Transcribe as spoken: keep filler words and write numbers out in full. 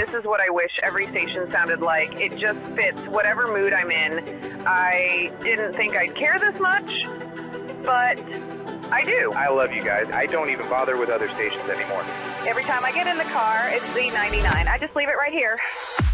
this is what I wish every station sounded like. It just fits whatever mood I'm in. I didn't think I'd care this much, but I do. I love you guys. I don't even bother with other stations anymore. Every time I get in the car, it's Z ninety-nine. I just leave it right here.